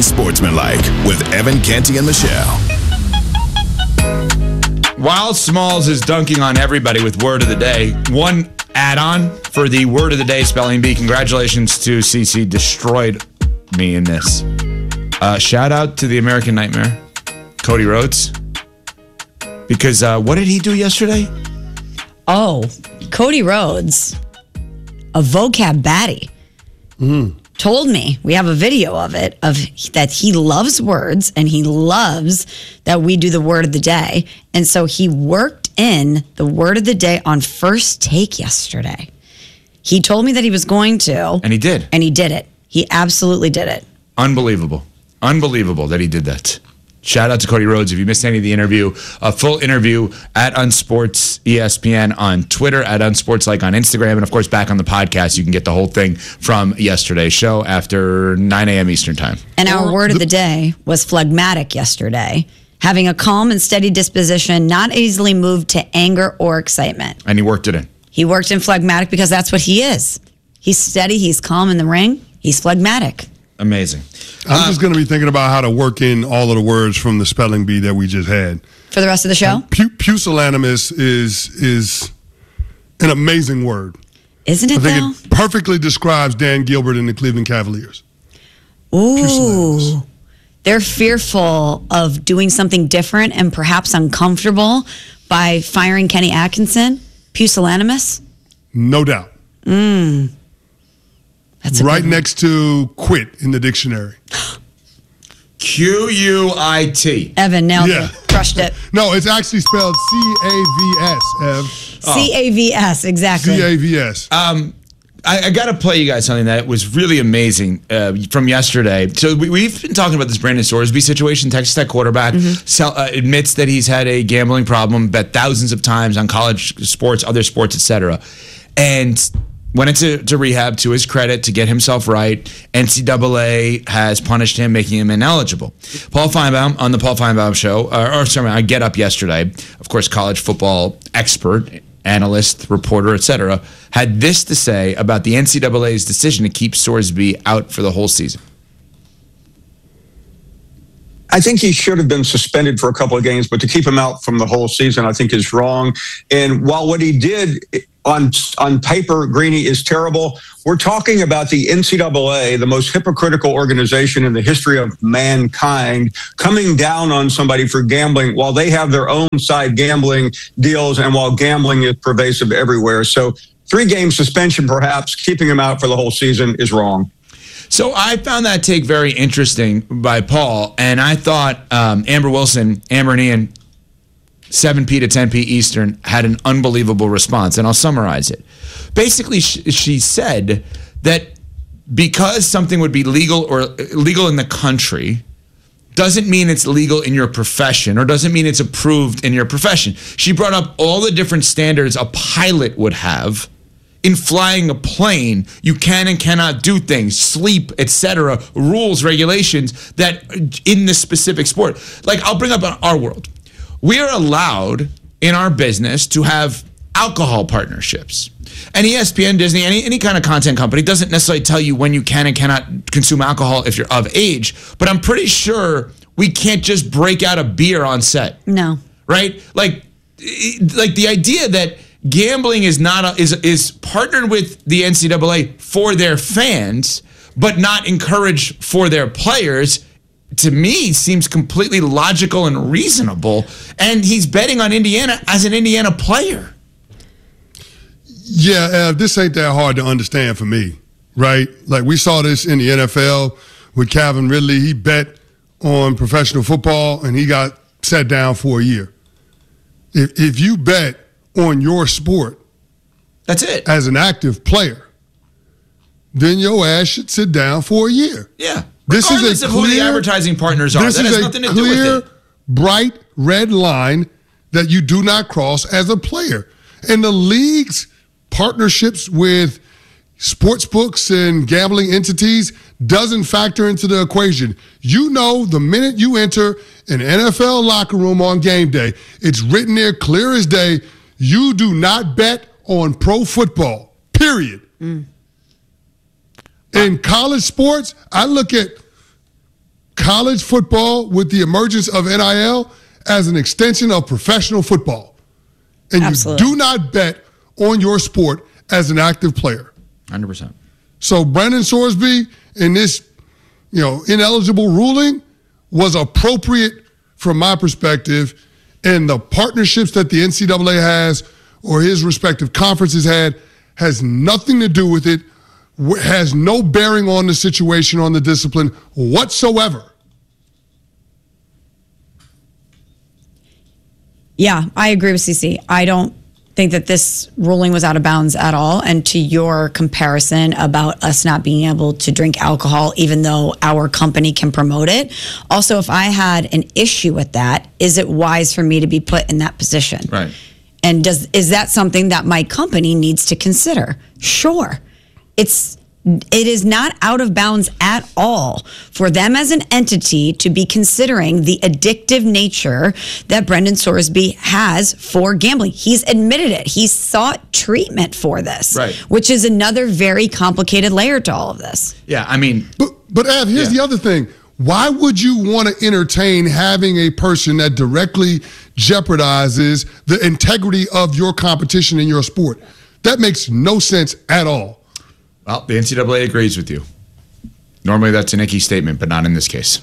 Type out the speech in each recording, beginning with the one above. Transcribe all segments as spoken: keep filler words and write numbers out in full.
Unsportsmanlike with Evan Canty and Michelle. While Smalls is dunking on everybody with word of the day, one add-on for the word of the day spelling bee. Congratulations to C C. Destroyed me in this. Uh, shout out to the American Nightmare, Cody Rhodes. Because uh, what did he do yesterday? Oh, Cody Rhodes, a vocab baddie, mm. told me, we have a video of it, of that he loves words and he loves that we do the word of the day. And so he worked in the word of the day on First Take yesterday. He told me that he was going to. And he did. And he did it. He absolutely did it. Unbelievable. Unbelievable that he did that. Shout out to Cody Rhodes. If you missed any of the interview, a full interview at Unsports E S P N on Twitter, at Unsportslike on Instagram, and of course back on the podcast. You can get the whole thing from yesterday's show after nine a.m. Eastern time. And our word of the day was phlegmatic yesterday. Having a calm and steady disposition, not easily moved to anger or excitement. And he worked it in. He worked in phlegmatic because that's what he is. He's steady, he's calm in the ring, he's phlegmatic. Amazing. I'm uh, just going to be thinking about how to work in all of the words from the spelling bee that we just had. For the rest of the show? Pu- pusillanimous is is an amazing word. Isn't it, I think though? it perfectly describes Dan Gilbert and the Cleveland Cavaliers. Ooh. They're fearful of doing something different and perhaps uncomfortable by firing Kenny Atkinson. Pusillanimous? No doubt. Mm. That's a right next to quit in the dictionary. Q U I T. Evan nailed yeah. it. Crushed it. No, it's actually spelled C A V S, Ev. C A V S, exactly. C A V S. Um, I, I got to play you guys something that was really amazing uh, from yesterday. So we, we've been talking about this Brandon Sorsby situation. Texas Tech quarterback mm-hmm. sell, uh, admits that he's had a gambling problem, bet thousands of times on college sports, other sports, et cetera. And went into to rehab, to his credit, to get himself right. N C double A has punished him, making him ineligible. Paul Feinbaum on the Paul Feinbaum Show, or, or sorry, I Get Up yesterday, of course, college football expert, analyst, reporter, et cetera, had this to say about the N C double A's decision to keep Sorsby out for the whole season. I think he should have been suspended for a couple of games, but to keep him out from the whole season, I think is wrong. And while what he did on on paper, Greeny, is terrible, we're talking about the N C double A, the most hypocritical organization in the history of mankind, coming down on somebody for gambling while they have their own side gambling deals and while gambling is pervasive everywhere. So three-game suspension, perhaps, keeping him out for the whole season is wrong. So I found that take very interesting by Paul, and I thought um, Amber Wilson, Amber and Ian, seven p to ten p Eastern, had an unbelievable response, and I'll summarize it. Basically, she, she said that because something would be legal or legal in the country doesn't mean it's legal in your profession or doesn't mean it's approved in your profession. She brought up all the different standards a pilot would have in flying a plane. You can and cannot do things, sleep, et cetera, rules, regulations that in this specific sport. Like, I'll bring up our world. We are allowed in our business to have alcohol partnerships. And E S P N, Disney, any, any kind of content company doesn't necessarily tell you when you can and cannot consume alcohol if you're of age. But I'm pretty sure we can't just break out a beer on set. No. Right? Like, like the idea that gambling is not a, is is partnered with the N C double A for their fans, but not encouraged for their players, to me seems completely logical and reasonable. And he's betting on Indiana as an Indiana player. Yeah, uh, this ain't that hard to understand for me, right? Like, we saw this in the N F L with Calvin Ridley. He bet on professional football, and he got set down for a year. If, if you bet on your sport, that's it, as an active player, then your ass should sit down for a year. Yeah. This Regardless is a of clear, who the advertising partners are. This that is has a nothing to clear, do with it. bright red line that you do not cross as a player. And the league's partnerships with sports books and gambling entities doesn't factor into the equation. You know, the minute you enter an N F L locker room on game day, it's written there clear as day, you do not bet on pro football, period. Mm. In college sports, I look at college football with the emergence of N I L as an extension of professional football. And Absolutely. you do not bet on your sport as an active player. one hundred percent. So Brandon Sorsby in this, you know, ineligible ruling was appropriate from my perspective, and the partnerships that the N C double A has or his respective conferences had has nothing to do with it, has no bearing on the situation, on the discipline whatsoever. Yeah, I agree with Cece. I don't think that this ruling was out of bounds at all. And to your comparison about us not being able to drink alcohol, even though our company can promote it. Also, if I had an issue with that, is it wise for me to be put in that position? Right. And does is that something that my company needs to consider? Sure. It's It is not out of bounds at all for them as an entity to be considering the addictive nature that Brendan Sorsby has for gambling. He's admitted it. He's sought treatment for this, right. which is another very complicated layer to all of this. Yeah, I mean. But, but Av, here's Yeah. the other thing. Why would you want to entertain having a person that directly jeopardizes the integrity of your competition in your sport? That makes no sense at all. Well, the N C double A agrees with you. Normally that's an icky statement, but not in this case.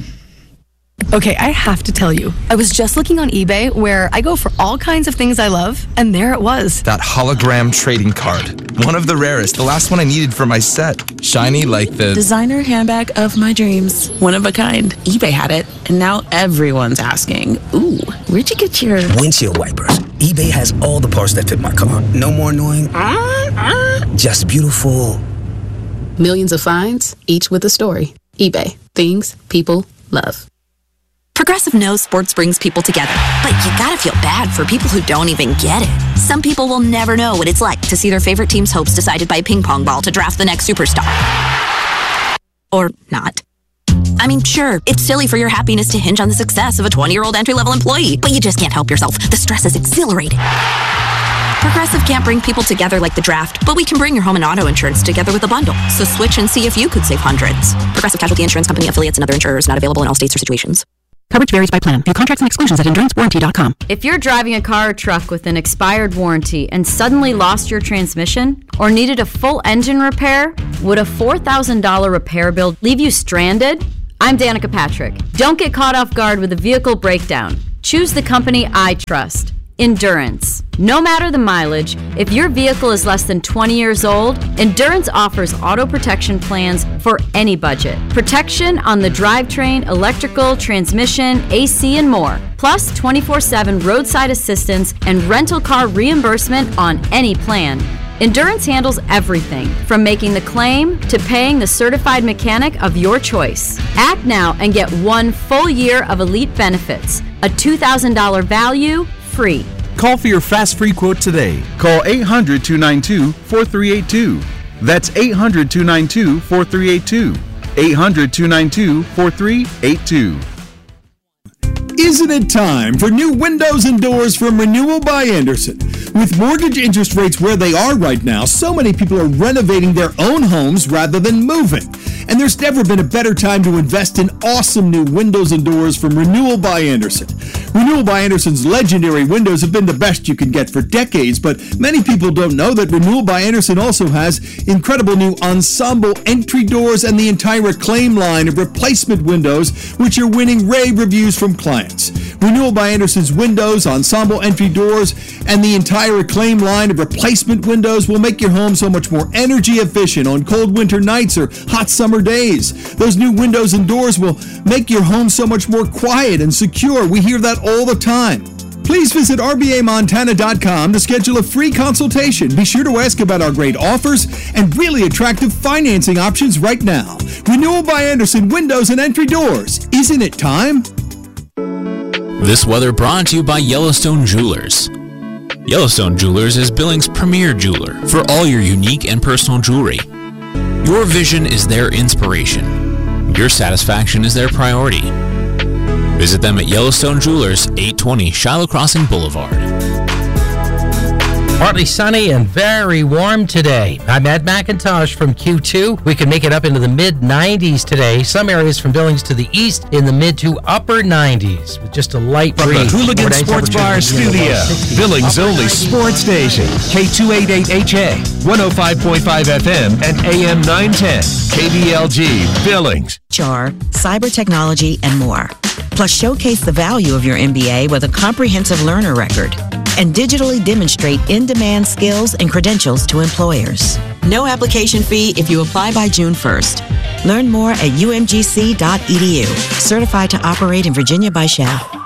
Okay, I have to tell you, I was just looking on eBay where I go for all kinds of things I love, and there it was. That hologram trading card. One of the rarest. The last one I needed for my set. Shiny like the... designer handbag of my dreams. One of a kind. eBay had it, and now everyone's asking, ooh, where'd you get your... windshield wipers. eBay has all the parts that fit my car. No more annoying. Uh, uh. Just beautiful. Millions of finds, each with a story. eBay. Things people love. Progressive knows sports brings people together, but you gotta feel bad for people who don't even get it. Some people will never know what it's like to see their favorite team's hopes decided by a ping pong ball to draft the next superstar. Or not. I mean, sure, it's silly for your happiness to hinge on the success of a twenty-year-old entry-level employee, but you just can't help yourself. The stress is exhilarating. Progressive can't bring people together like the draft, but we can bring your home and auto insurance together with a bundle. So switch and see if you could save hundreds. Progressive Casualty Insurance Company affiliates and other insurers not available in all states or situations. Coverage varies by plan. View contracts and exclusions at endurance warranty dot com. If you're driving a car or truck with an expired warranty and suddenly lost your transmission or needed a full engine repair, would a four thousand dollars repair bill leave you stranded? I'm Danica Patrick. Don't get caught off guard with a vehicle breakdown. Choose the company I trust. Endurance. No matter the mileage, if your vehicle is less than twenty years old, Endurance offers auto protection plans for any budget. Protection on the drivetrain, electrical, transmission, A C, and more. Plus twenty-four seven roadside assistance and rental car reimbursement on any plan. Endurance handles everything, from making the claim to paying the certified mechanic of your choice. Act now and get one full year of elite benefits. A two thousand dollars value, free. Call for your fast free quote today. Call eight hundred, two nine two, four three eight two. That's eight hundred, two nine two, four three eight two. eight hundred, two nine two, four three eight two. Isn't it time for new windows and doors from Renewal by Andersen? With mortgage interest rates where they are right now, so many people are renovating their own homes rather than moving. And there's never been a better time to invest in awesome new windows and doors from Renewal by Andersen. Renewal by Andersen's legendary windows have been the best you can get for decades, but many people don't know that Renewal by Andersen also has incredible new ensemble entry doors and the entire Acclaim line of replacement windows, which are winning rave reviews from clients. Renewal by Andersen's windows, ensemble entry doors, and the entire Acclaim line of replacement windows will make your home so much more energy efficient on cold winter nights or hot summer days. Those new windows and doors will make your home so much more quiet and secure. We hear that all the time. Please visit R B A Montana dot com to schedule a free consultation. Be sure to ask about our great offers and really attractive financing options right now. Renewal by Andersen Windows and Entry Doors. Isn't it time? This weather brought to you by Yellowstone Jewelers. Yellowstone Jewelers is Billings' premier jeweler for all your unique and personal jewelry. Your vision is their inspiration. Your satisfaction is their priority. Visit them at Yellowstone Jewelers, eight twenty Shiloh Crossing Boulevard. Partly sunny and very warm today. I'm Ed McIntosh from Q two. We can make it up into the mid nineties today. Some areas from Billings to the east in the mid to upper nineties with just a light From breeze. the Hooligan Sports Bar studio, Billings' only sports station, K two eighty-eight H A, one oh five point five F M, and A M nine ten, K B L G, Billings. H R, cyber technology, and more. Plus, showcase the value of your M B A with a comprehensive learner record and digitally demonstrate in-demand skills and credentials to employers. No application fee if you apply by June first. Learn more at U M G C dot E D U. Certified to operate in Virginia by S H A.